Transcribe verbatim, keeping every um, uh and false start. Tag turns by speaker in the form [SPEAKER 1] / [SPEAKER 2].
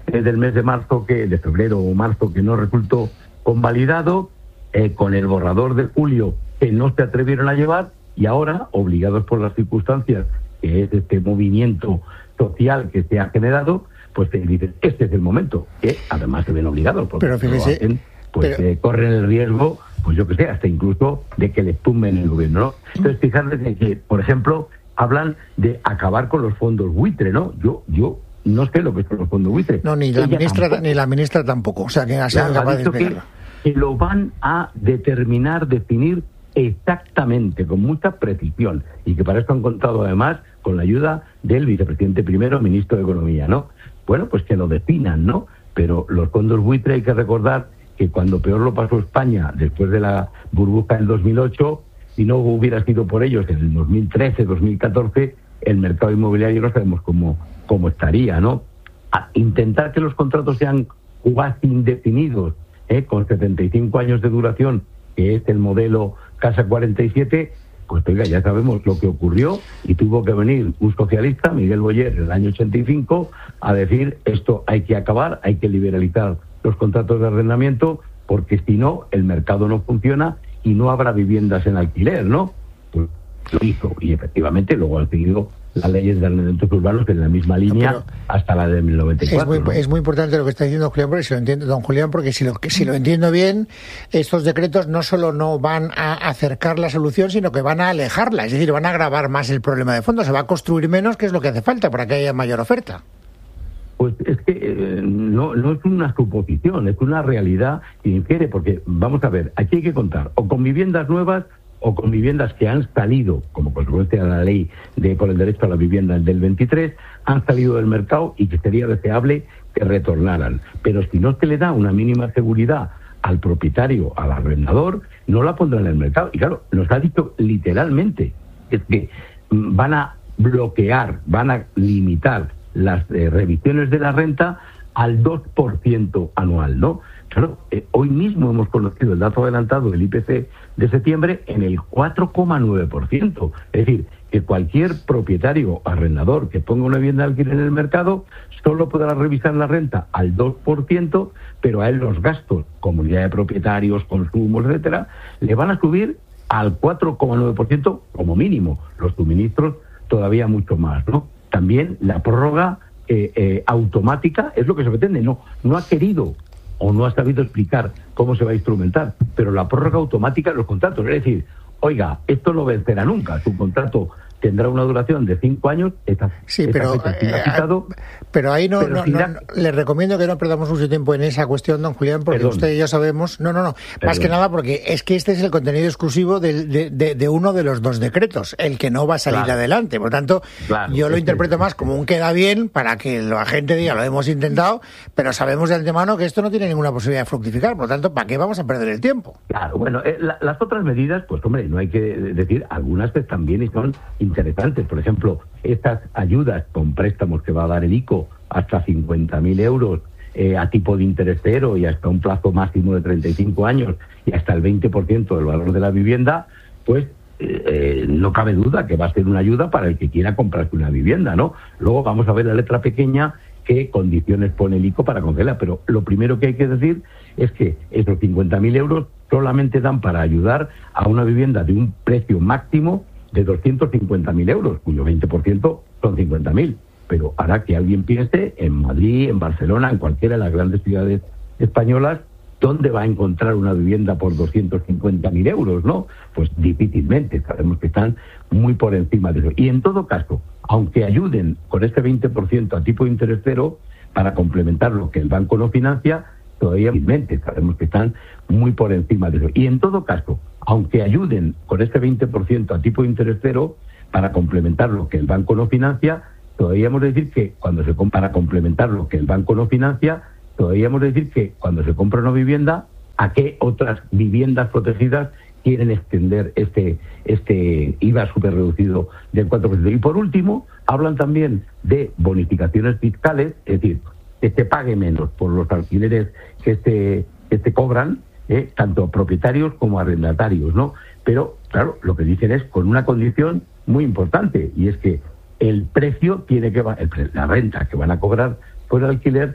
[SPEAKER 1] eh, del mes de marzo, que de febrero o marzo, que no resultó convalidado, eh, con el borrador de julio que no se atrevieron a llevar, y ahora, obligados por las circunstancias, que es este movimiento social que se ha generado, pues te dicen, este es el momento, que además se ven obligados, porque
[SPEAKER 2] pero fíjese,
[SPEAKER 1] lo hacen, pues
[SPEAKER 2] pero...
[SPEAKER 1] eh, corren el riesgo, pues yo que sé, hasta incluso de que les tumben el gobierno, ¿no? Entonces, fijarles en que, por ejemplo, hablan de acabar con los fondos buitre, ¿no? Yo, yo no sé lo que son los fondos buitre.
[SPEAKER 2] No, ni la
[SPEAKER 1] Ella
[SPEAKER 2] ministra
[SPEAKER 1] tampoco.
[SPEAKER 2] ni la ministra tampoco, o sea, que ha sido
[SPEAKER 1] Claro,
[SPEAKER 2] capaz
[SPEAKER 1] ha
[SPEAKER 2] de
[SPEAKER 1] dicho que,
[SPEAKER 2] explicarlo.
[SPEAKER 1] que lo van a determinar, definir exactamente, con mucha precisión, y que para esto han contado además con la ayuda del vicepresidente primero, ministro de Economía, ¿no? Bueno, pues que lo definan, ¿no? Pero los fondos buitre, hay que recordar que cuando peor lo pasó España después de la burbuja del dos mil ocho, si no hubiera sido por ellos en el dos mil trece, dos mil catorce, el mercado inmobiliario no sabemos cómo, cómo estaría, ¿no? A intentar que los contratos sean cuasi indefinidos, ¿eh? Con setenta y cinco años de duración, que es el modelo Casa cuarenta y siete, pues oiga, ya sabemos lo que ocurrió, y tuvo que venir un socialista, Miguel Boyer, en el año ochenta y cinco, a decir, esto hay que acabar, hay que liberalizar los contratos de arrendamiento, porque si no, el mercado no funciona y no habrá viviendas en alquiler, ¿no? Pues lo hizo, y efectivamente luego han seguido las leyes de arrendamientos urbanos en la misma línea, no, hasta la de noventa y cuatro.
[SPEAKER 2] Es muy,
[SPEAKER 1] ¿no?
[SPEAKER 2] es muy importante lo que está diciendo Julián, porque si lo entiendo, don Julián, porque si lo, si lo entiendo bien, estos decretos no solo no van a acercar la solución, sino que van a alejarla, es decir, van a agravar más el problema de fondo, se va a construir menos, que es lo que hace falta para que haya mayor oferta.
[SPEAKER 1] Pues es que eh, no, no es una suposición, es una realidad que infiere, porque vamos a ver, aquí hay que contar o con viviendas nuevas o con viviendas que han salido, como consecuencia de la ley de por el derecho a la vivienda del veintitrés, han salido del mercado y que sería deseable que retornaran. Pero si no se le da una mínima seguridad al propietario, al arrendador, no la pondrán en el mercado. Y claro, nos ha dicho literalmente, es que van a bloquear, van a limitar las eh, revisiones de la renta al dos por ciento anual, ¿no? Claro, eh, hoy mismo hemos conocido el dato adelantado del I P C de septiembre en el cuatro coma nueve por ciento. Es decir, que cualquier propietario arrendador que ponga una vivienda de alquiler en el mercado solo podrá revisar la renta al dos por ciento, pero a él los gastos, comunidad de propietarios, consumos, etcétera, le van a subir al cuatro coma nueve por ciento como mínimo. Los suministros todavía mucho más, ¿no? También la prórroga eh, eh, automática es lo que se pretende. No, no ha querido o no ha sabido explicar cómo se va a instrumentar, pero la prórroga automática de los contratos, es decir, oiga, esto no vencerá nunca, su contrato tendrá una duración de cinco años. Esta,
[SPEAKER 2] sí,
[SPEAKER 1] esta
[SPEAKER 2] pero,
[SPEAKER 1] fecha, eh, quitado,
[SPEAKER 2] pero ahí no,
[SPEAKER 1] pero
[SPEAKER 2] no,
[SPEAKER 1] si
[SPEAKER 2] no,
[SPEAKER 1] da...
[SPEAKER 2] no, le recomiendo que no perdamos mucho tiempo en esa cuestión, don Julián, porque Perdón. usted y yo sabemos, no, no, no, Perdón. más que nada porque es que este es el contenido exclusivo de, de, de, de uno de los dos decretos, el que no va a salir claro. adelante. Por tanto, claro, yo lo es interpreto es, más como un queda bien para que la gente diga, lo hemos intentado, pero sabemos de antemano que esto no tiene ninguna posibilidad de fructificar. Por lo tanto, ¿para qué vamos a perder el tiempo?
[SPEAKER 1] Claro, bueno, eh, la, las otras medidas, pues hombre, no hay que decir, algunas que están bien y son interesantes. Por ejemplo, ejemplo, estas ayudas con préstamos que va a dar el I C O hasta cincuenta mil euros eh, a tipo de interés cero y hasta un plazo máximo de treinta y cinco años y hasta el veinte por ciento del valor de la vivienda, pues eh, no cabe duda que va a ser una ayuda para el que quiera comprarse una vivienda, ¿no? Luego vamos a ver la letra pequeña qué condiciones pone el I C O para congelar, pero lo primero que hay que decir es que esos cincuenta mil euros solamente dan para ayudar a una vivienda de un precio máximo de doscientos cincuenta mil euros, cuyo veinte por ciento son cincuenta mil. Pero hará que alguien piense en Madrid, en Barcelona, en cualquiera de las grandes ciudades españolas, ¿dónde va a encontrar una vivienda por doscientos cincuenta mil euros, no? Pues difícilmente, sabemos que están muy por encima de eso. Y en todo caso, aunque ayuden con este veinte por ciento a tipo de interés cero, para complementar lo que el banco no financia, todavía difícilmente, sabemos que están muy por encima de eso. Y en todo caso, aunque ayuden con este veinte por ciento a tipo de interés cero, para complementar lo que el banco no financia, todavía hemos de decir que cuando se compra, para complementar lo que el banco no financia, todavía hemos de decir que cuando se compra una vivienda, ¿a qué otras viviendas protegidas quieren extender este este I V A súper reducido del cuatro por ciento? Y por último, hablan también de bonificaciones fiscales, es decir, que se pague menos por los alquileres que se, que se cobran, eh, tanto propietarios como arrendatarios, ¿no? Pero, claro, lo que dicen es con una condición muy importante, y es que el precio tiene que, el, la renta que van a cobrar por el alquiler